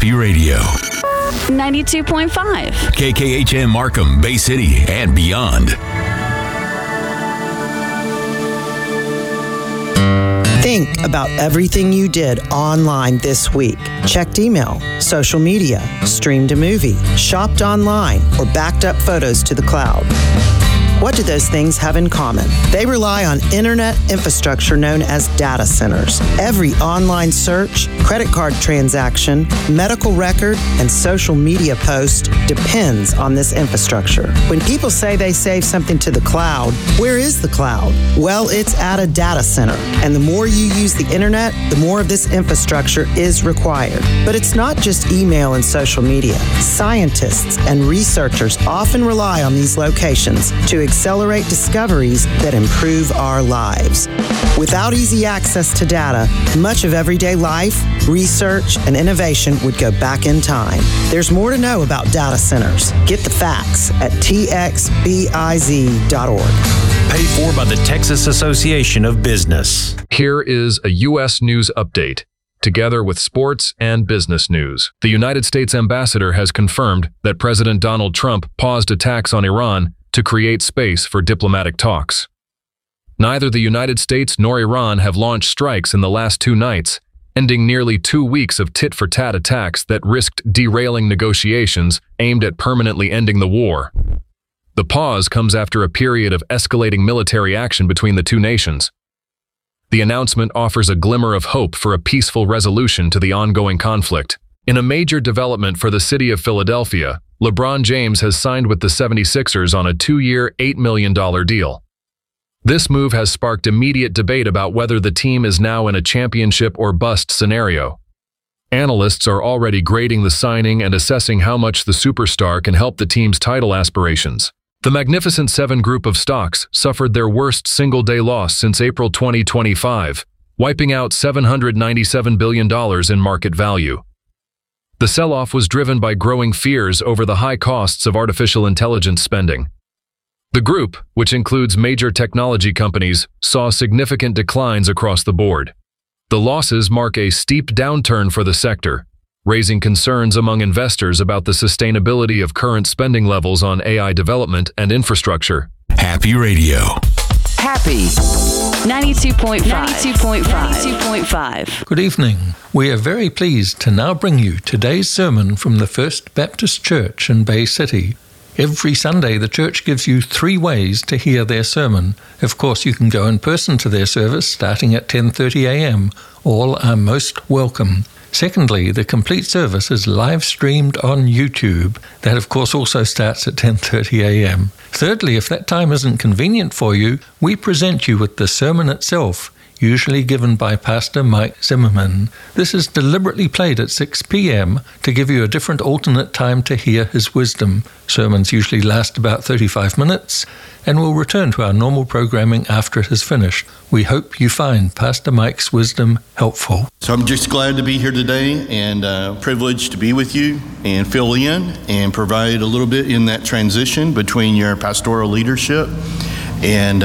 Happy Radio. 92.5. KKHM Markham, Bay City, and beyond. Think about everything you did online this week. Checked email, social media, streamed a movie, shopped online, or backed up photos to the cloud. What do those things have in common? They rely on internet infrastructure known as data centers. Every online search, credit card transaction, medical record, and social media post depends on this infrastructure. When people say they save something to the cloud, where is the cloud? Well, it's at a data center. And the more you use the internet, the more of this infrastructure is required. But it's not just email and social media. Scientists and researchers often rely on these locations to accelerate discoveries that improve our lives. Without easy access to data, much of everyday life, research, and innovation would go back in time. There's more to know about data centers. Get the facts at txbiz.org. Paid for by the Texas Association of Business. Here is a U.S. news update, together with sports and business news. The United States ambassador has confirmed that President Donald Trump paused attacks on Iran to create space for diplomatic talks. Neither the United States nor Iran have launched strikes in the last 2 nights, ending nearly 2 weeks of tit-for-tat attacks that risked derailing negotiations aimed at permanently ending the war. The pause comes after a period of escalating military action between the two nations. The announcement offers a glimmer of hope for a peaceful resolution to the ongoing conflict. In a major development for the city of Philadelphia, LeBron James has signed with the 76ers on a 2-year, $8 million deal. This move has sparked immediate debate about whether the team is now in a championship or bust scenario. Analysts are already grading the signing and assessing how much the superstar can help the team's title aspirations. The Magnificent Seven group of stocks suffered their worst single-day loss since April 2025, wiping out $797 billion in market value. The sell-off was driven by growing fears over the high costs of artificial intelligence spending. The group, which includes major technology companies, saw significant declines across the board. The losses mark a steep downturn for the sector, raising concerns among investors about the sustainability of current spending levels on AI development and infrastructure. Happy Radio. Happy 92.5. 92.5. Good evening. We are very pleased to now bring you today's sermon from the First Baptist Church in Bay City. Every Sunday, the church gives you 3 ways to hear their sermon. Of course, you can go in person to their service starting at 10:30 a.m. All are most welcome. Secondly, the complete service is live streamed on YouTube. That, of course, also starts at 10:30 a.m. Thirdly, if that time isn't convenient for you, we present you with the sermon itself, usually given by Pastor Mike Zimmerman. This is deliberately played at 6 p.m. to give you a different alternate time to hear his wisdom. Sermons usually last about 35 minutes, and we'll return to our normal programming after it is finished. We hope you find Pastor Mike's wisdom helpful. So I'm just glad to be here today and privileged to be with you and fill in and provide a little bit in that transition between your pastoral leadership. And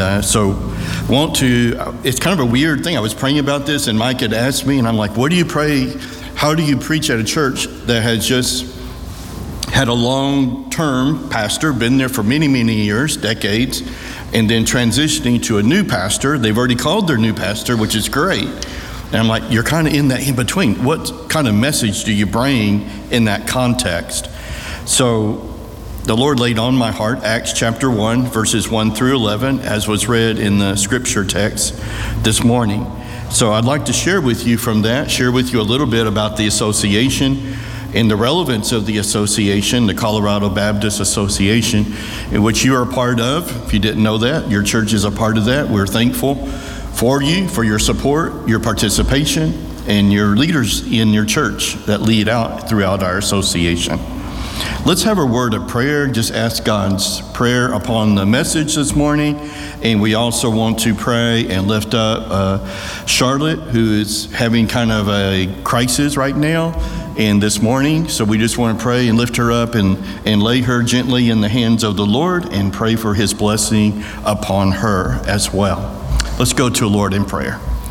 it's kind of a weird thing. I was praying about this and Mike had asked me, and I'm like, what do you pray? How do you preach at a church that has just had a long-term pastor, been there for many, many years, decades, and then transitioning to a new pastor? They've already called their new pastor, which is great. And I'm like, you're kind of in that in between. What kind of message do you bring in that context? So the Lord laid on my heart Acts chapter 1, verses 1 through 11, as was read in the scripture text this morning. So I'd like to share with you from that, share with you a little bit about the association and the relevance of the association, the Colorado Baptist Association, in which you are a part of. If you didn't know that, your church is a part of that. We're thankful for you, for your support, your participation, and your leaders in your church that lead out throughout our association. Let's have a word of prayer. Just ask God's prayer upon the message this morning. And we also want to pray and lift up Charlotte, who is having kind of a crisis right now and this morning. So we just want to pray and lift her up and lay her gently in the hands of the Lord and pray for his blessing upon her as well. Let's go to the Lord in prayer.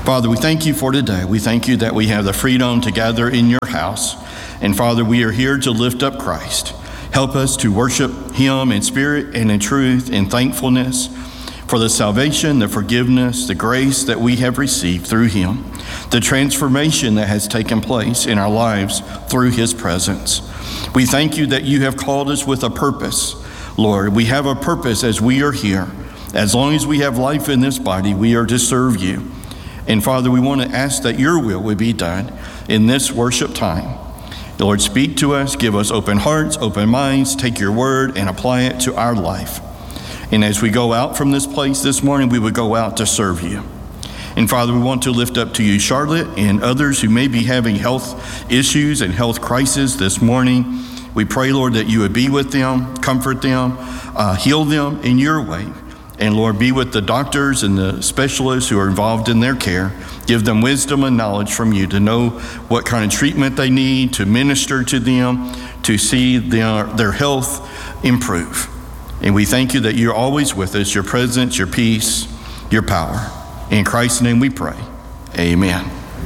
Father, we thank you for today. We thank you that we have the freedom to gather in your house. And Father, we are here to lift up Christ. Help us to worship him in spirit and in truth and thankfulness for the salvation, the forgiveness, the grace that we have received through him, the transformation that has taken place in our lives through his presence. We thank you that you have called us with a purpose. Lord, we have a purpose as we are here. As long as we have life in this body, we are to serve you. And Father, we want to ask that your will would be done in this worship time. Lord, speak to us, give us open hearts, open minds, take your word and apply it to our life. And as we go out from this place this morning, we would go out to serve you. And Father, we want to lift up to you Charlotte and others who may be having health issues and health crises this morning. We pray, Lord, that you would be with them, comfort them, heal them in your way. And Lord, be with the doctors and the specialists who are involved in their care. Give them wisdom and knowledge from you to know what kind of treatment they need, to minister to them, to see their health improve. And we thank you that you're always with us, your presence, your peace, your power. In Christ's name we pray. Amen.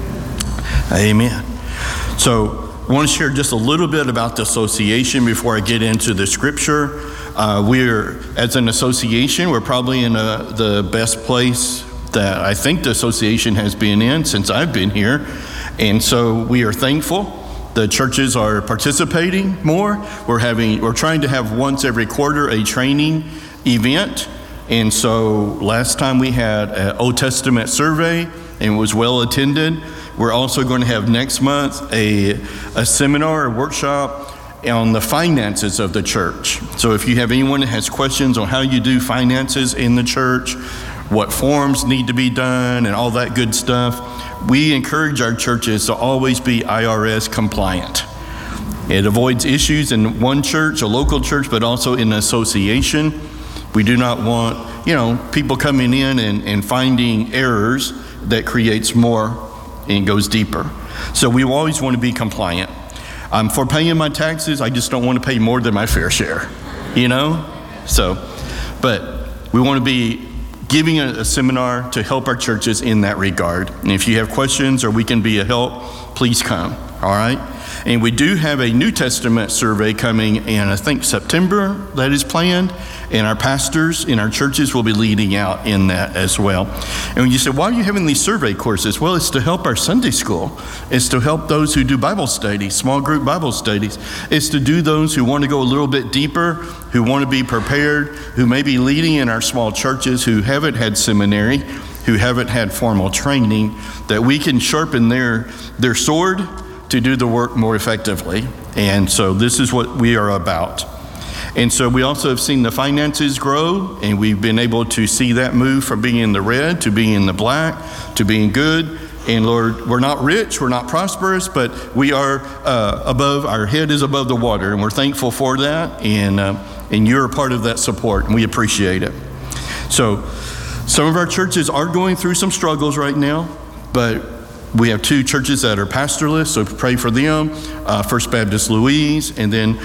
Amen. So I want to share just a little bit about the association before I get into the scripture. We're, as an association, we're probably in the best place that I think the association has been in since I've been here. And so we are thankful. The churches are participating more. We're trying to have once every quarter a training event. And so last time we had an Old Testament survey and it was well attended. We're also going to have next month a seminar, a workshop on the finances of the church. So if you have anyone that has questions on how you do finances in the church, what forms need to be done and all that good stuff, we encourage our churches to always be IRS compliant. It avoids issues in one church, a local church, but also in an association. We do not want, people coming in and finding errors that creates more and goes deeper. So we always want to be compliant. For paying my taxes, I just don't want to pay more than my fair share, but we want to be giving a seminar to help our churches in that regard. And if you have questions or we can be a help, please come, all right? And we do have a New Testament survey coming in, I think, September that is planned. And our pastors in our churches will be leading out in that as well. And when you say, why are you having these survey courses? Well, it's to help our Sunday school. It's to help those who do Bible studies, small group Bible studies. It's to do those who want to go a little bit deeper, who want to be prepared, who may be leading in our small churches, who haven't had seminary, who haven't had formal training, that we can sharpen their sword to do the work more effectively. And so this is what we are about. And so we also have seen the finances grow, and we've been able to see that move from being in the red to being in the black to being good. And Lord, we're not rich, we're not prosperous, but we are our head is above the water, and we're thankful for that. And you're a part of that support, and we appreciate it. So some of our churches are going through some struggles right now, but we have 2 churches that are pastorless, so pray for them. First Baptist Louise, and then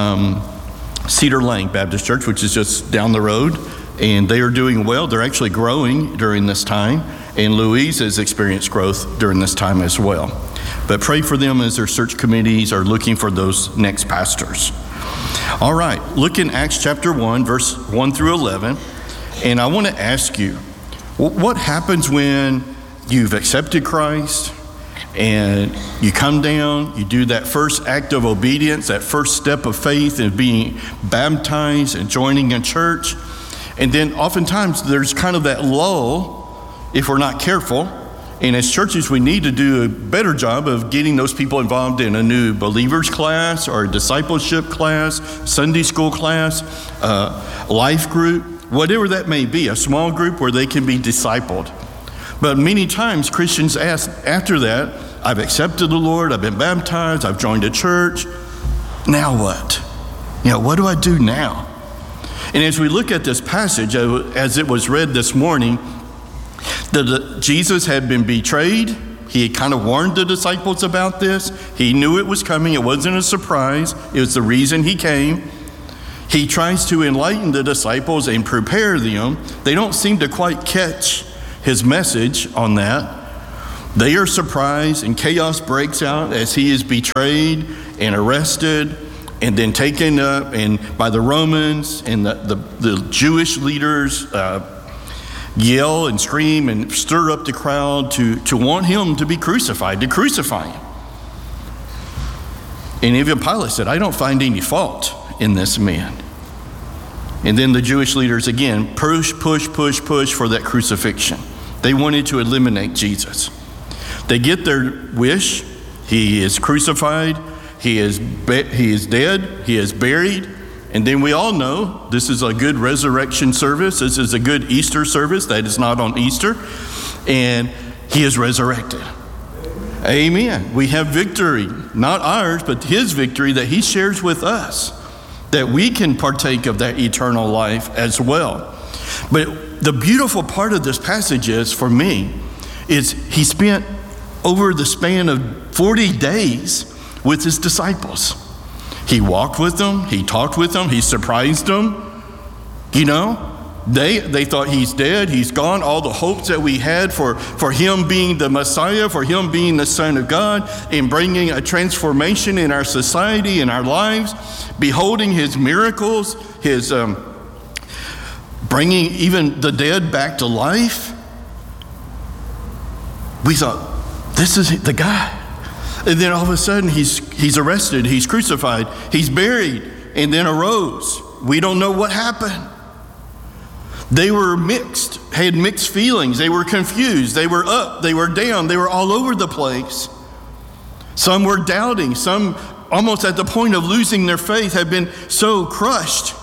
Cedar Lane Baptist Church, which is just down the road, and they are doing well. They're actually growing during this time, and Louise has experienced growth during this time as well. But pray for them as their search committees are looking for those next pastors. All right, look in Acts chapter 1, verse 1 through 11, and I want to ask you, what happens when you've accepted Christ and you come down, you do that first act of obedience, that first step of faith in being baptized and joining a church. And then oftentimes there's kind of that lull if we're not careful. And as churches, we need to do a better job of getting those people involved in a new believers class or a discipleship class, Sunday school class, life group, whatever that may be, a small group where they can be discipled. But many times Christians ask after that, I've accepted the Lord, I've been baptized, I've joined a church. Now what? What do I do now? And as we look at this passage, as it was read this morning, Jesus had been betrayed. He had kind of warned the disciples about this. He knew it was coming. It wasn't a surprise. It was the reason he came. He tries to enlighten the disciples and prepare them. They don't seem to quite catch his message on that. They are surprised, and chaos breaks out as he is betrayed and arrested and then taken up and by the Romans, and the Jewish leaders yell and scream and stir up the crowd to want him to be crucified, to crucify him. And even Pilate said, I don't find any fault in this man. And then the Jewish leaders again push for that crucifixion. They wanted to eliminate Jesus. They get their wish. He is crucified. He is dead. He is buried. And then we all know this is a good resurrection service. This is a good Easter service that is not on Easter. And he is resurrected. Amen. We have victory, not ours, but his victory that he shares with us, that we can partake of that eternal life as well. But the beautiful part of this passage is, for me, is he spent over the span of 40 days with his disciples. He walked with them, he talked with them, he surprised them. You know, they thought he's dead, he's gone. All the hopes that we had for him being the Messiah, for him being the Son of God, and bringing a transformation in our society, in our lives, beholding his miracles, his bringing even the dead back to life. We thought, this is the guy. And then all of a sudden he's arrested, he's crucified, he's buried, and then arose. We don't know what happened. They were mixed, had mixed feelings. They were confused. They were up, they were down, they were all over the place. Some were doubting, some almost at the point of losing their faith, had been so crushed.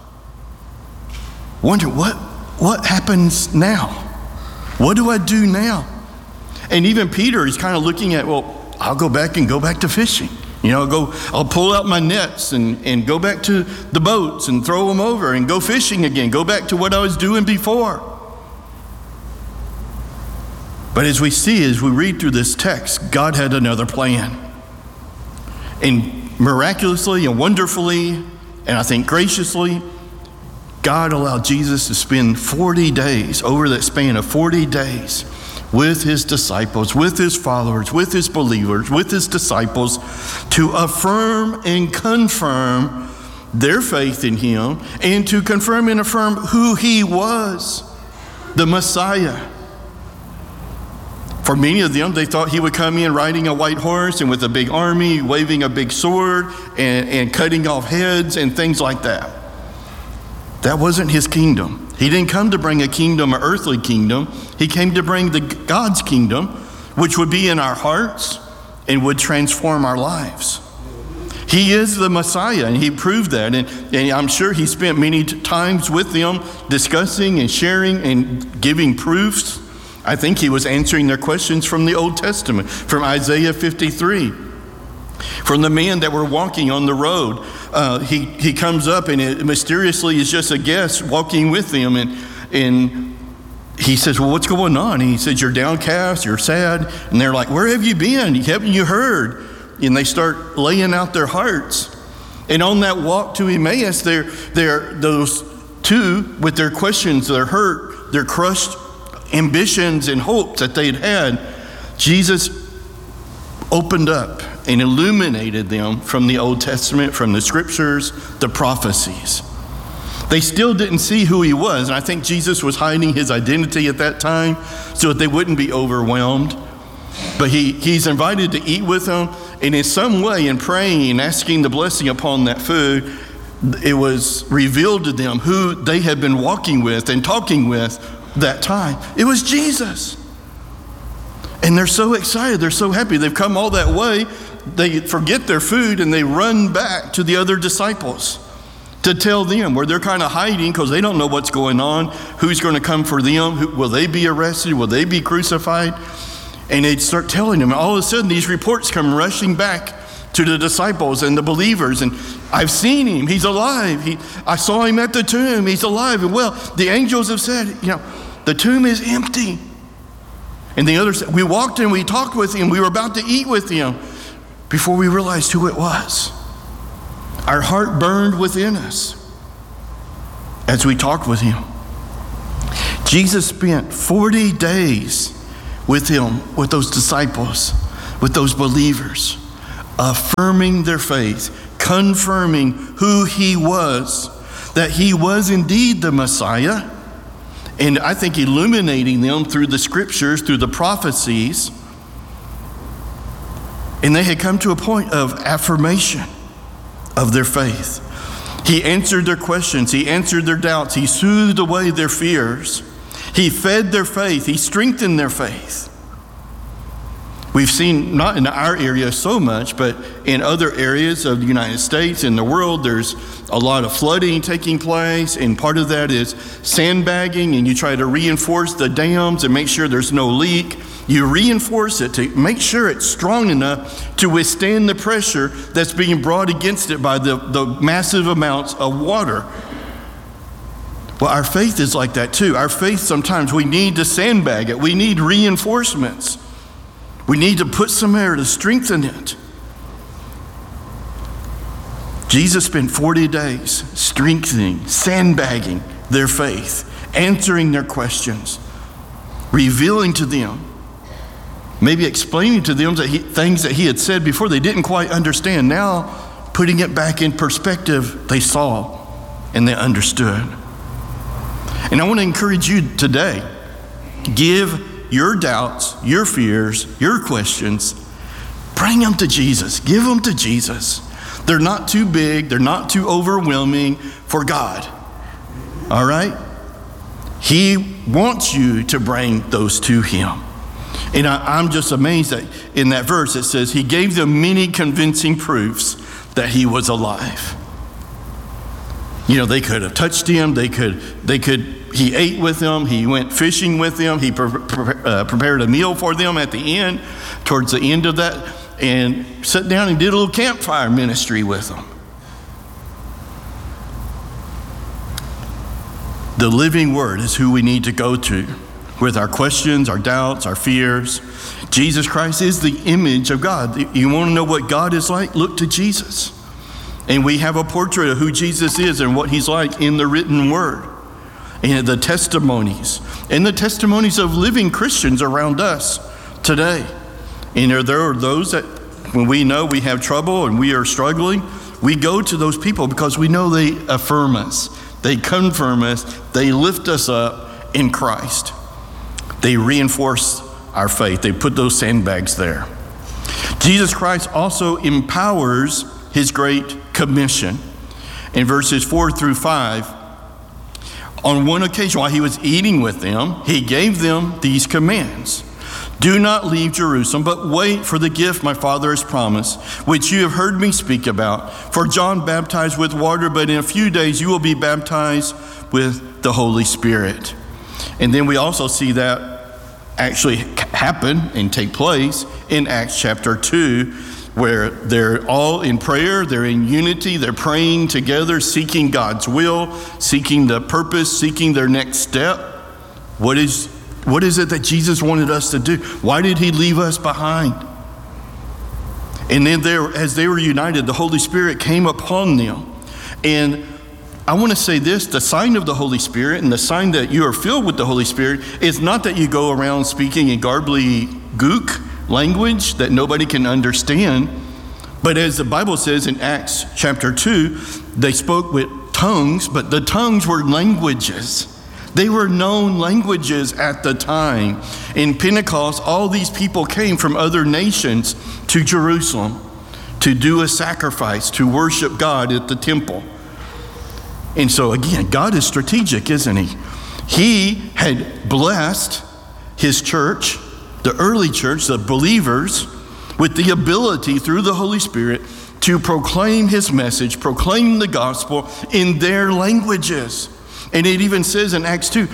Wonder what happens now? What do I do now? And even Peter is kind of looking at, well, I'll go back to fishing. You know, I'll pull out my nets and go back to the boats and throw them over and go fishing again. Go back to what I was doing before. But as we read through this text, God had another plan. And miraculously and wonderfully, and I think graciously, God allowed Jesus to spend 40 days, over that span of 40 days, with his disciples, with his followers, with his believers, with his disciples, to affirm and confirm their faith in him, and to confirm and affirm who he was, the Messiah. For many of them, they thought he would come in riding a white horse and with a big army, waving a big sword and cutting off heads and things like that. That wasn't his kingdom. He didn't come to bring a kingdom, an earthly kingdom. He came to bring God's kingdom, which would be in our hearts and would transform our lives. He is the Messiah, and he proved that. And I'm sure he spent many times with them discussing and sharing and giving proofs. I think he was answering their questions from the Old Testament, from Isaiah 53. From the men that were walking on the road, he comes up and it mysteriously is just a guest walking with them, and he says, well, what's going on? And he says, you're downcast, you're sad. And they're like, where have you been? Haven't you heard? And they start laying out their hearts. And on that walk to Emmaus, they're those two with their questions, their hurt, their crushed ambitions and hopes that they'd had. Jesus opened up and illuminated them from the Old Testament, from the scriptures, the prophecies. They still didn't see who he was, and I think Jesus was hiding his identity at that time so that they wouldn't be overwhelmed. But he's invited to eat with them, and in some way, in praying and asking the blessing upon that food, it was revealed to them who they had been walking with and talking with that time. It was Jesus. And they're so excited, they're so happy. They've come all that way, they forget their food and they run back to the other disciples to tell them, where they're kind of hiding because they don't know what's going on, who's going to come for them, will they be arrested, will they be crucified? And they start telling them, and all of a sudden these reports come rushing back to the disciples and the believers, and I've seen him, he's alive, I saw him at the tomb, he's alive. And well, the angels have said, the tomb is empty. And the others said, we walked and we talked with him, we were about to eat with him, before we realized who it was. Our heart burned within us as we talked with him. Jesus spent 40 days with him, with those disciples, with those believers, affirming their faith, confirming who he was, that he was indeed the Messiah, and I think illuminating them through the scriptures, through the prophecies. And they had come to a point of affirmation of their faith. He answered their questions. He answered their doubts. He soothed away their fears. He fed their faith. He strengthened their faith. We've seen, not in our area so much, but in other areas of the United States, in the world, there's a lot of flooding taking place, and part of that is sandbagging, and you try to reinforce the dams and make sure there's no leak. You reinforce it to make sure it's strong enough to withstand the pressure that's being brought against it by the massive amounts of water. Well, our faith is like that too. Our faith, sometimes we need to sandbag it. We need reinforcements. We need to put some air to strengthen it. Jesus spent 40 days strengthening, sandbagging their faith, answering their questions, revealing to them, maybe explaining to them things that he had said before they didn't quite understand. Now, putting it back in perspective, they saw and they understood. And I want to encourage you today, give your doubts, your fears, your questions, bring them to Jesus. Give them to Jesus. They're not too big. They're not too overwhelming for God. All right? He wants you to bring those to him. And I'm just amazed that in that verse it says, he gave them many convincing proofs that he was alive. You know, they could have touched him. He ate with them. He went fishing with them. He prepared a meal for them at the end, towards the end of that, and sat down and did a little campfire ministry with them. The living word is who we need to go to with our questions, our doubts, our fears. Jesus Christ is the image of God. You want to know what God is like? Look to Jesus. And we have a portrait of who Jesus is and what he's like in the written word. And the testimonies of living Christians around us today. And there are those that when we know we have trouble and we are struggling, we go to those people because we know they affirm us, they confirm us, they lift us up in Christ. They reinforce our faith. They put those sandbags there. Jesus Christ also empowers his great commission. In verses 4 through 5, on one occasion, while he was eating with them, he gave them these commands. Do not leave Jerusalem, but wait for the gift my Father has promised, which you have heard me speak about. For John baptized with water, but in a few days you will be baptized with the Holy Spirit. And then we also see that actually happen and take place in Acts chapter 2, where they're all in prayer, they're in unity, they're praying together, seeking God's will, seeking the purpose, seeking their next step. What is it that Jesus wanted us to do? Why did he leave us behind? And then as they were united, the Holy Spirit came upon them. And I want to say this, the sign of the Holy Spirit and the sign that you are filled with the Holy Spirit is not that you go around speaking in gook language that nobody can understand. But as the Bible says in Acts chapter 2, they spoke with tongues, but the tongues were languages. They were known languages at the time. In Pentecost, all these people came from other nations to Jerusalem to do a sacrifice, to worship God at the temple. And so again, God is strategic, isn't he? He had blessed his church, the early church, the believers, with the ability through the Holy Spirit to proclaim his message, proclaim the gospel in their languages. And it even says in Acts 2,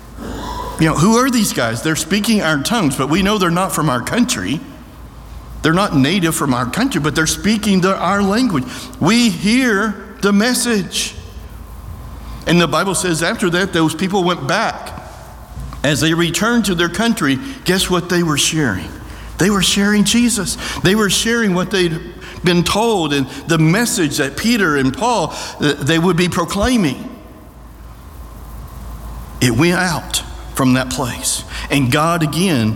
who are these guys? They're speaking our tongues, but we know they're not from our country. They're not native from our country, but they're speaking our language. We hear the message. And the Bible says after that, those people went back. As they returned to their country, guess what they were sharing? They were sharing Jesus. They were sharing what they'd been told and the message that Peter and Paul, they would be proclaiming. It went out from that place. And God again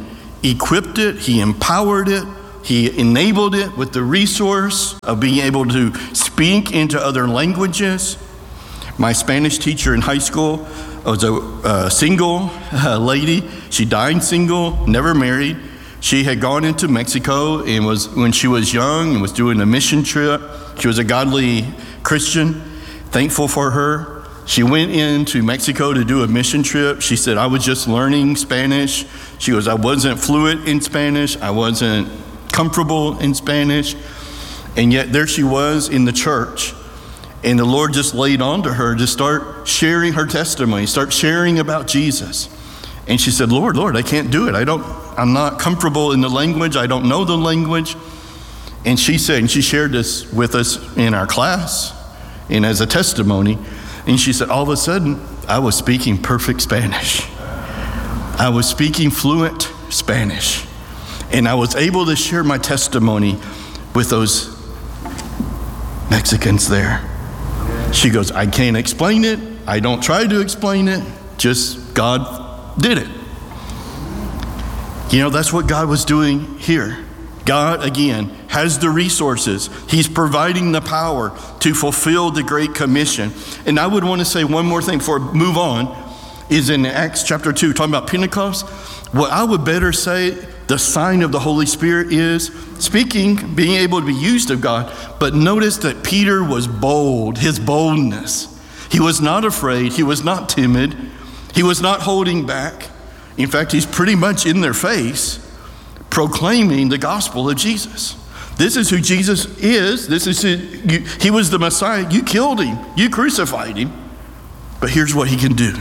equipped it, he empowered it, he enabled it with the resource of being able to speak into other languages. My Spanish teacher in high school was a single lady. She died single, never married. She had gone into Mexico and when she was young and was doing a mission trip. She was a godly Christian, thankful for her. She went into Mexico to do a mission trip. She said, I was just learning Spanish. She goes, I wasn't fluent in Spanish. I wasn't comfortable in Spanish. And yet there she was in the church. And the Lord just laid on to her to start sharing her testimony, start sharing about Jesus. And she said, Lord, I can't do it. I'm not comfortable in the language. I don't know the language. And she said, and she shared this with us in our class and as a testimony. And she said, all of a sudden, I was speaking perfect Spanish. I was speaking fluent Spanish. And I was able to share my testimony with those Mexicans there. She goes, I can't explain it. I don't try to explain it. Just God did it. You know, that's what God was doing here. God, again, has the resources. He's providing the power to fulfill the Great Commission. And I would want to say one more thing before I move on, is in Acts chapter 2, talking about Pentecost. What I would better say, the sign of the Holy Spirit is speaking, being able to be used of God. But notice that Peter was bold, his boldness. He was not afraid. He was not timid. He was not holding back. In fact, he's pretty much in their face, proclaiming the gospel of Jesus. This is who Jesus is. He was the Messiah. You killed him. You crucified him. But here's what he can do.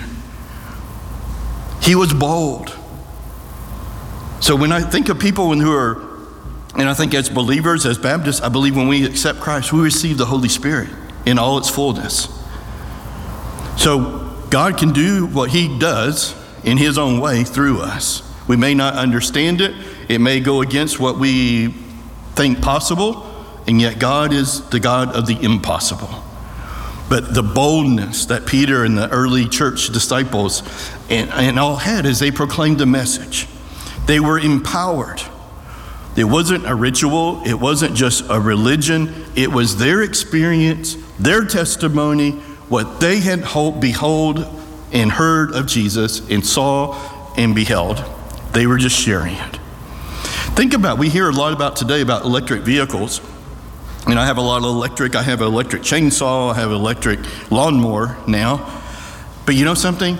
He was bold. So when I think of people who are, and I think as believers, as Baptists, I believe when we accept Christ, we receive the Holy Spirit in all its fullness. So God can do what he does in his own way through us. We may not understand it. It may go against what we think possible, and yet God is the God of the impossible. But the boldness that Peter and the early church disciples and all had as they proclaimed the message, they were empowered. It wasn't a ritual. It wasn't just a religion. It was their experience, their testimony, what they had beheld and heard of Jesus and saw and beheld. They were just sharing it. Think about, we hear a lot about today about electric vehicles. And I have a lot of electric. I have an electric chainsaw. I have an electric lawnmower now. But you know something?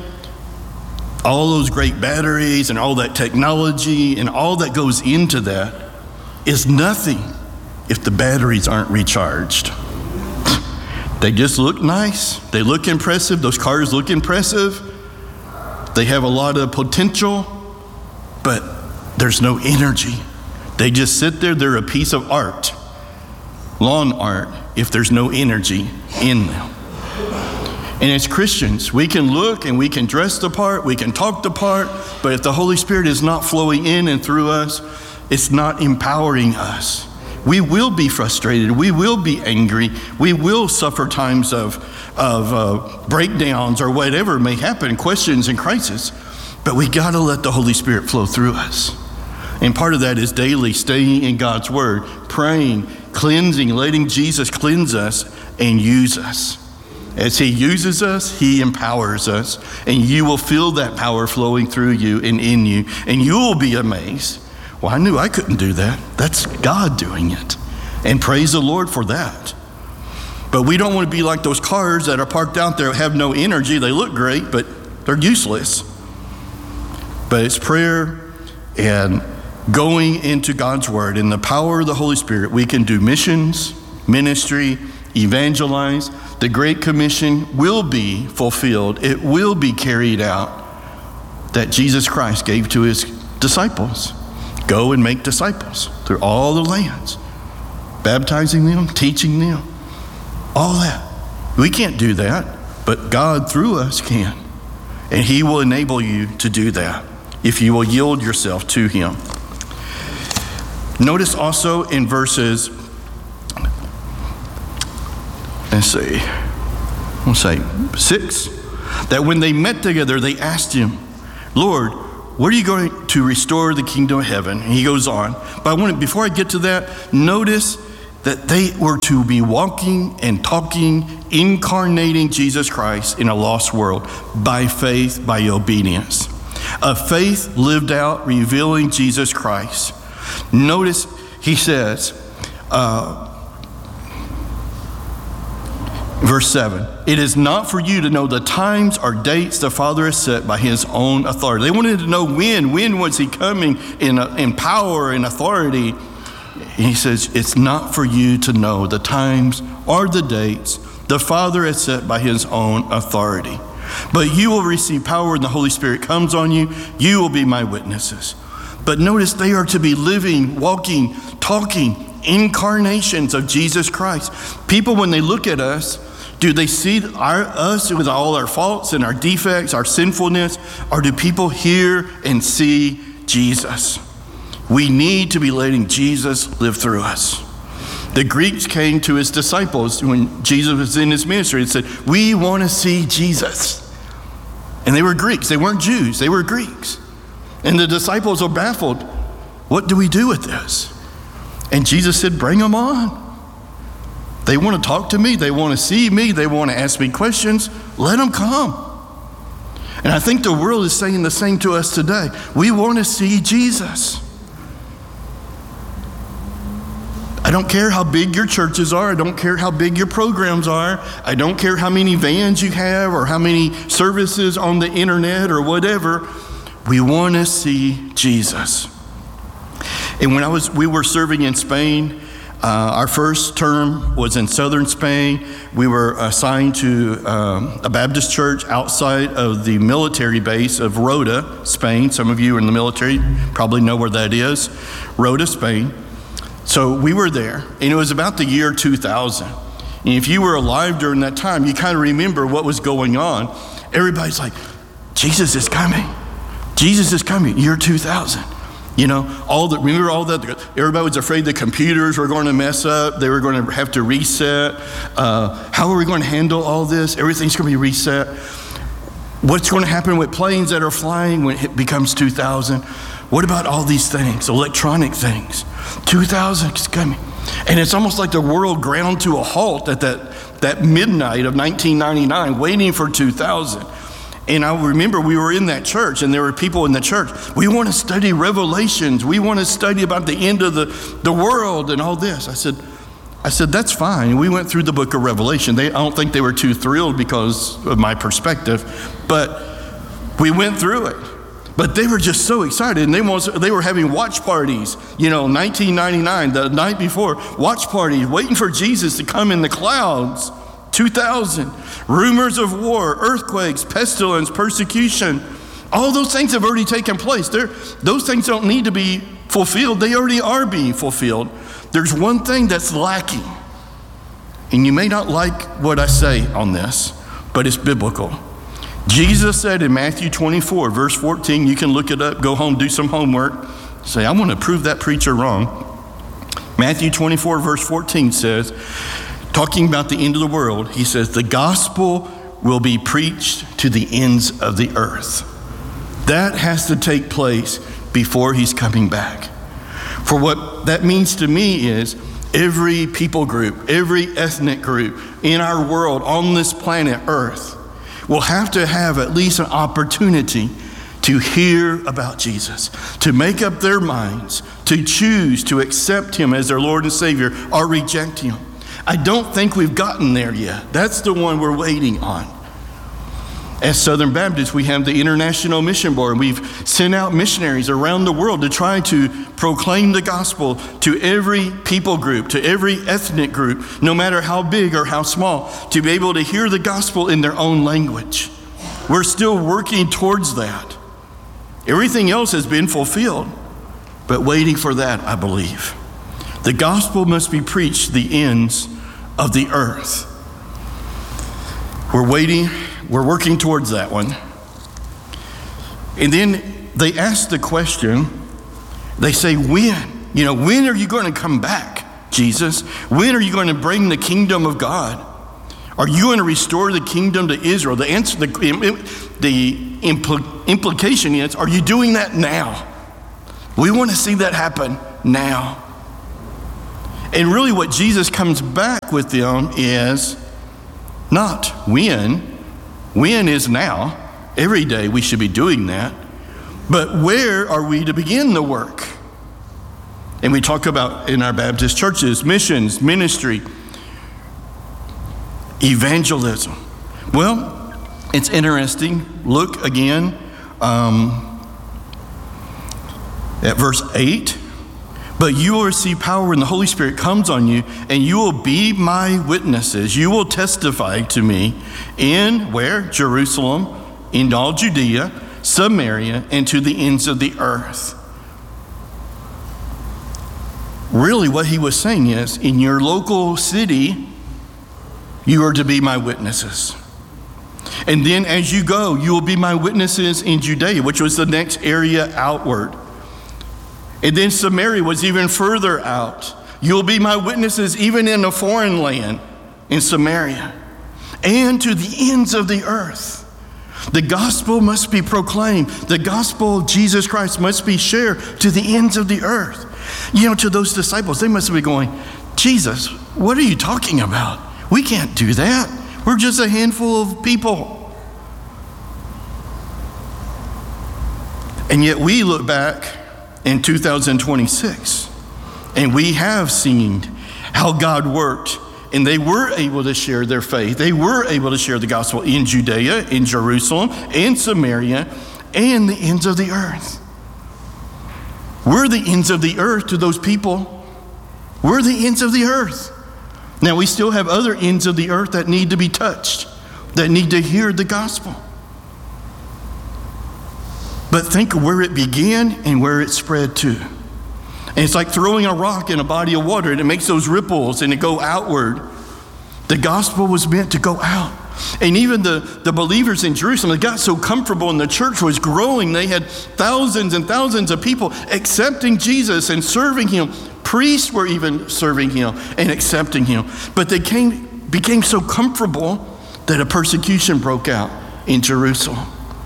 All those great batteries and all that technology and all that goes into that is nothing if the batteries aren't recharged. They just look nice. They look impressive. Those cars look impressive. They have a lot of potential, but there's no energy. They just sit there. They're a piece of art, lawn art, if there's no energy in them. And as Christians, we can look and we can dress the part, we can talk the part, but if the Holy Spirit is not flowing in and through us, it's not empowering us. We will be frustrated. We will be angry. We will suffer times of breakdowns or whatever may happen, questions and crises. But we got to let the Holy Spirit flow through us. And part of that is daily staying in God's Word, praying, cleansing, letting Jesus cleanse us and use us. As he uses us, he empowers us, and you will feel that power flowing through you and in you, and you will be amazed. Well, I knew I couldn't do that. That's God doing it. And praise the Lord for that. But we don't want to be like those cars that are parked out there, have no energy. They look great, but they're useless. But it's prayer and going into God's Word and the power of the Holy Spirit. We can do missions, ministry, evangelize. The Great Commission will be fulfilled. It will be carried out that Jesus Christ gave to his disciples. Go and make disciples through all the lands, baptizing them, teaching them, all that. We can't do that, but God through us can. And he will enable you to do that if you will yield yourself to him. Notice also in verses, let's say 6, that when they met together, they asked him, Lord, what are you going to restore the kingdom of heaven? And he goes on. But before I get to that, notice that they were to be walking and talking, incarnating Jesus Christ in a lost world by faith, by obedience. A faith lived out, revealing Jesus Christ. Notice he says, verse 7, it is not for you to know the times or dates the Father has set by his own authority. They wanted to know when was he coming in power and authority. And he says, it's not for you to know the times or the dates the Father has set by his own authority. But you will receive power when the Holy Spirit comes on you. You will be my witnesses. But notice they are to be living, walking, talking, incarnations of Jesus Christ. People, when they look at us, do they see us with all our faults and our defects, our sinfulness, or do people hear and see Jesus? We need to be letting Jesus live through us. The Greeks came to his disciples when Jesus was in his ministry and said, we want to see Jesus. And they were Greeks. They weren't Jews. They were Greeks. And the disciples are baffled. What do we do with this? And Jesus said, bring them on. They want to talk to me. They want to see me. They want to ask me questions. Let them come. And I think the world is saying the same to us today. We want to see Jesus. I don't care how big your churches are. I don't care how big your programs are. I don't care how many vans you have or how many services on the internet or whatever. We want to see Jesus. And when we were serving in Spain, our first term was in southern Spain. We were assigned to a Baptist church outside of the military base of Rota, Spain. Some of you in the military probably know where that is. Rota, Spain. So we were there, and it was about the year 2000. And if you were alive during that time, you kind of remember what was going on. Everybody's like, Jesus is coming. Jesus is coming, year 2000. You know, remember all that? Everybody was afraid the computers were going to mess up. They were going to have to reset. How are we going to handle all this? Everything's going to be reset. What's going to happen with planes that are flying when it becomes 2000? What about all these things, electronic things? 2000 is coming. And it's almost like the world ground to a halt at that midnight of 1999, waiting for 2000. And I remember we were in that church, and there were people in the church. We want to study Revelations. We want to study about the end of the world and all this. I said, that's fine. We went through the book of Revelation. I don't think they were too thrilled because of my perspective, but we went through it. But they were just so excited, and they were having watch parties, 1999, the night before, watch parties, waiting for Jesus to come in the clouds, 2000. Rumors of war, earthquakes, pestilence, persecution, all those things have already taken place. Those things don't need to be fulfilled. They already are being fulfilled. There's one thing that's lacking, and you may not like what I say on this, but it's biblical. Jesus said in Matthew 24, verse 14, you can look it up, go home, do some homework, say, I want to prove that preacher wrong. Matthew 24, verse 14 says, talking about the end of the world, he says, the gospel will be preached to the ends of the earth. That has to take place before he's coming back. For what that means to me is every people group, every ethnic group in our world on this planet Earth will have to have at least an opportunity to hear about Jesus, to make up their minds, to choose to accept him as their Lord and Savior or reject him. I don't think we've gotten there yet. That's the one we're waiting on. As Southern Baptists, we have the International Mission Board. We've sent out missionaries around the world to try to proclaim the gospel to every people group, to every ethnic group, no matter how big or how small, to be able to hear the gospel in their own language. We're still working towards that. Everything else has been fulfilled, but waiting for that, I believe. The gospel must be preached to the ends of the earth. We're waiting. We're working towards that one. And then they ask the question, they say, when? When are you going to come back, Jesus? When are you going to bring the kingdom of God? Are you going to restore the kingdom to Israel? The answer, implication is, are you doing that now? We want to see that happen now. And really what Jesus comes back with them is not when. When is now. Every day we should be doing that. But where are we to begin the work? And we talk about in our Baptist churches, missions, ministry, evangelism. Well, it's interesting. Look again at verse 8. But you will receive power when the Holy Spirit comes on you, and you will be my witnesses. You will testify to me in where? Jerusalem, in all Judea, Samaria, and to the ends of the earth. Really what he was saying is, in your local city, you are to be my witnesses. And then as you go, you will be my witnesses in Judea, which was the next area outward. And then Samaria was even further out. You'll be my witnesses even in a foreign land, in Samaria, and to the ends of the earth. The gospel must be proclaimed. The gospel of Jesus Christ must be shared to the ends of the earth. You know, to those disciples, they must be going, Jesus, what are you talking about? We can't do that. We're just a handful of people. And yet we look back in 2026, and we have seen how God worked, and they were able to share their faith. They were able to share the gospel in Judea, in Jerusalem, in Samaria, and the ends of the earth. We're the ends of the earth to those people. We're the ends of the earth. Now, we still have other ends of the earth that need to be touched, that need to hear the gospel. But think of where it began and where it spread to. And it's like throwing a rock in a body of water, and it makes those ripples and it go outward. The gospel was meant to go out. And even the believers in Jerusalem, they got so comfortable and the church was growing. They had thousands and thousands of people accepting Jesus and serving him. Priests were even serving him and accepting him. But they became so comfortable that a persecution broke out in Jerusalem.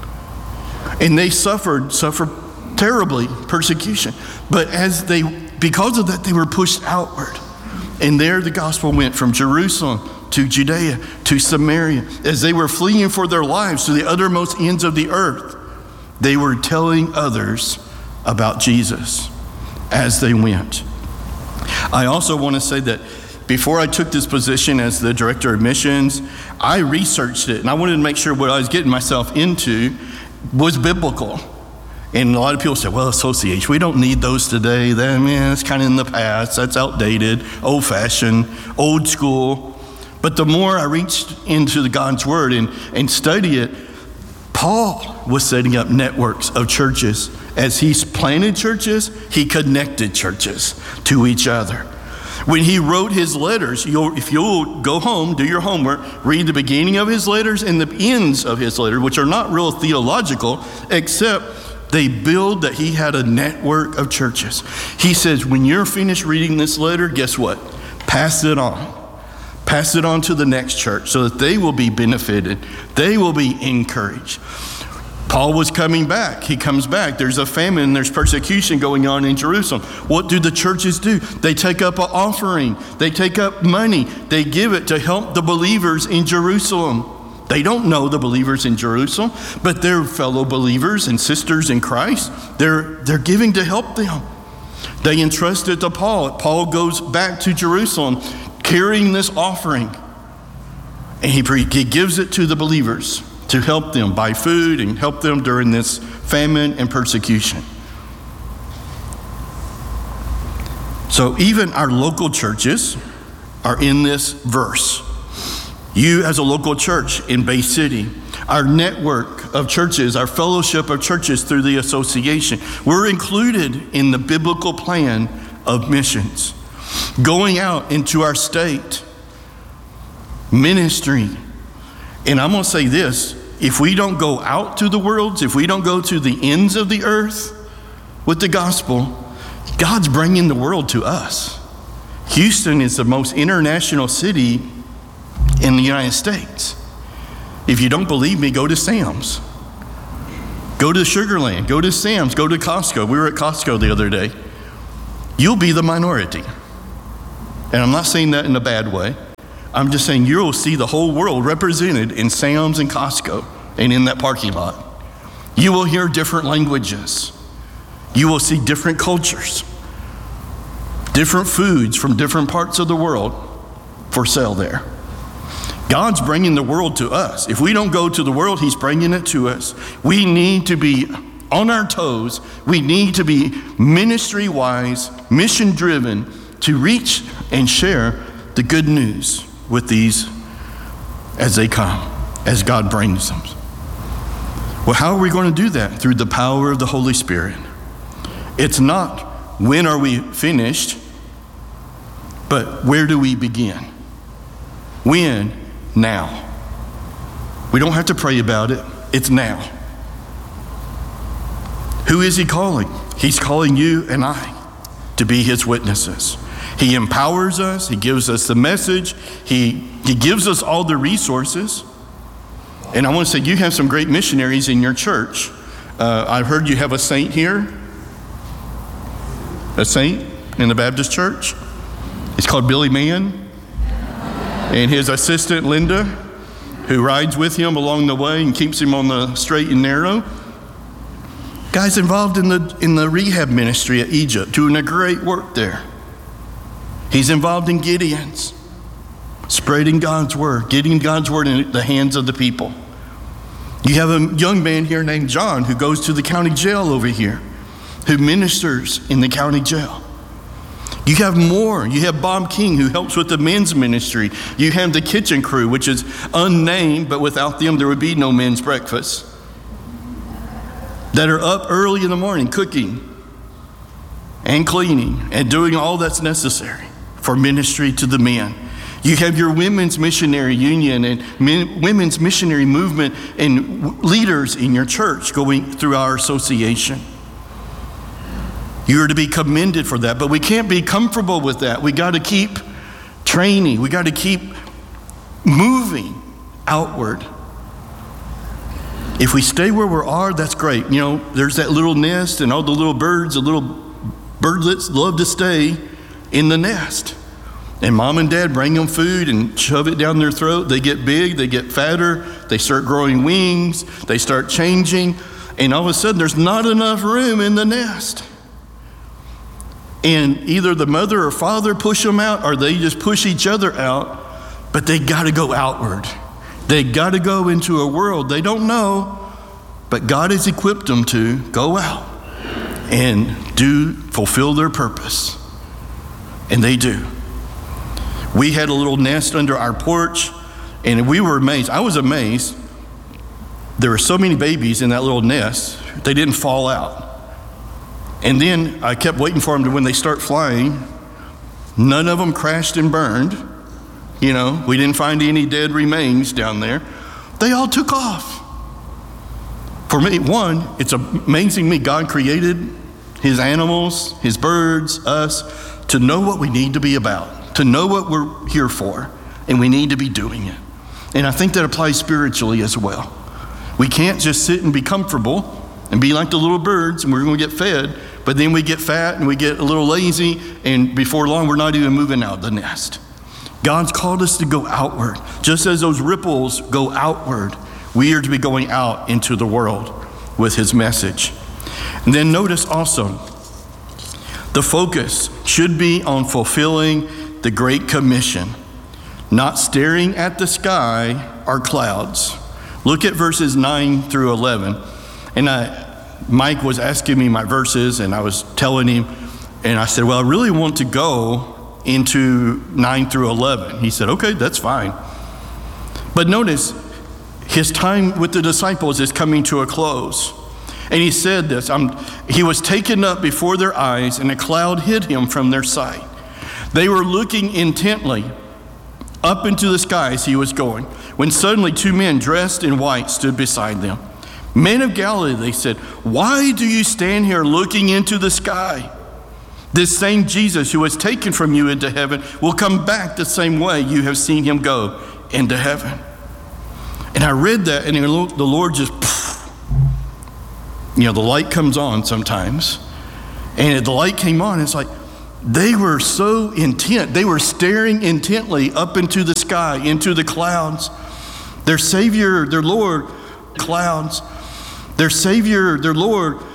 And they suffered terribly, persecution. But because of that, they were pushed outward. And there the gospel went from Jerusalem to Judea to Samaria. As they were fleeing for their lives to the uttermost ends of the earth, they were telling others about Jesus as they went. I also want to say that before I took this position as the director of missions, I researched it, and I wanted to make sure what I was getting myself into was biblical. And a lot of people say, well, association, we don't need those today. That's kind of in the past. That's outdated, old-fashioned, old school. But the more I reached into the God's Word and studied it, Paul was setting up networks of churches. As he planted churches, he connected churches to each other. When he wrote his letters, if you'll go home, do your homework, read the beginning of his letters and the ends of his letters, which are not real theological, except they build that he had a network of churches. He says, when you're finished reading this letter, guess what? Pass it on. Pass it on to the next church so that they will be benefited. They will be encouraged. Paul was coming back. He comes back. There's a famine. There's persecution going on in Jerusalem. What do the churches do? They take up an offering. They take up money. They give it to help the believers in Jerusalem. They don't know the believers in Jerusalem, but they're fellow believers and sisters in Christ. They're giving to help them. They entrust it to Paul. Paul goes back to Jerusalem carrying this offering, and he gives it to the believers to help them buy food and help them during this famine and persecution. So even our local churches are in this verse. You as a local church in Bay City, our network of churches, our fellowship of churches through the association, we're included in the biblical plan of missions. Going out into our state, ministry. And I'm going to say this, if we don't go out to the world, if we don't go to the ends of the earth with the gospel, God's bringing the world to us. Houston is the most international city in the United States. If you don't believe me, go to Sam's. Go to Sugarland, go to Sam's, go to Costco. We were at Costco the other day. You'll be the minority. And I'm not saying that in a bad way. I'm just saying you'll see the whole world represented in Sam's and Costco and in that parking lot. You will hear different languages. You will see different cultures, different foods from different parts of the world for sale there. God's bringing the world to us. If we don't go to the world, he's bringing it to us. We need to be on our toes. We need to be ministry-wise, mission-driven to reach and share the good news with these as they come, as God brings them. Well, how are we going to do that? Through the power of the Holy Spirit. It's not when are we finished, but where do we begin? When? Now. We don't have to pray about it. It's now. Who is he calling? He's calling you and I to be his witnesses. He empowers us. He gives us the message. He gives us all the resources. And I want to say, you have some great missionaries in your church. I've heard you have a saint here. A saint in the Baptist church. It's called Billy Mann. And his assistant, Linda, who rides with him along the way and keeps him on the straight and narrow. Guy's involved in the rehab ministry at Egypt, doing a great work there. He's involved in Gideon's, spreading God's word, getting God's word in the hands of the people. You have a young man here named John who goes to the county jail over here, who ministers in the county jail. You have more. You have Bob King, who helps with the men's ministry. You have the kitchen crew, which is unnamed, but without them there would be no men's breakfast, that are up early in the morning cooking and cleaning and doing all that's necessary for ministry to the men. You have your women's missionary union and women's missionary movement and leaders in your church going through our association. You are to be commended for that, but we can't be comfortable with that. We got to keep training. We got to keep moving outward. If we stay where we are, that's great. You know, there's that little nest and all the little birds, the little birdlets love to stay in the nest. And mom and dad bring them food and shove it down their throat. They get big, they get fatter, they start growing wings, they start changing, and all of a sudden there's not enough room in the nest. And either the mother or father push them out, or they just push each other out, but they got to go outward. They got to go into a world they don't know, but God has equipped them to go out and fulfill their purpose. And they do. We had a little nest under our porch, and we were amazed. I was amazed. There were so many babies in that little nest, they didn't fall out. And then I kept waiting for them to, when they start flying, none of them crashed and burned. You know, we didn't find any dead remains down there. They all took off. For me, one, it's amazing me, God created his animals, his birds, us, to know what we need to be about, to know what we're here for, and we need to be doing it. And I think that applies spiritually as well. We can't just sit and be comfortable and be like the little birds and we're going to get fed, but then we get fat and we get a little lazy, and before long we're not even moving out of the nest. God's called us to go outward. Just as those ripples go outward, we are to be going out into the world with his message. And then notice also, the focus should be on fulfilling the Great Commission, not staring at the sky or clouds. Look at verses 9 through 11. And Mike was asking me my verses, and I was telling him, and I said, well, I really want to go into 9 through 11. He said, okay, that's fine. But notice, his time with the disciples is coming to a close. And he said this, he was taken up before their eyes, and a cloud hid him from their sight. They were looking intently up into the sky as he was going, when suddenly two men dressed in white stood beside them. Men of Galilee, they said, why do you stand here looking into the sky? This same Jesus who was taken from you into heaven will come back the same way you have seen him go into heaven. And I read that, and the Lord just, the light comes on sometimes. And the light came on, it's like they were so intent. They were staring intently up into the sky, into the clouds. Their Savior, their Lord, clouds. Their Savior, their Lord